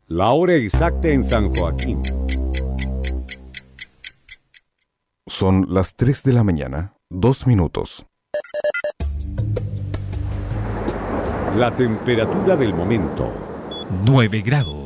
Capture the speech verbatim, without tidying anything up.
La hora exacta en San Joaquín. Son las tres de la mañana, dos minutos. La temperatura del momento. nueve grados.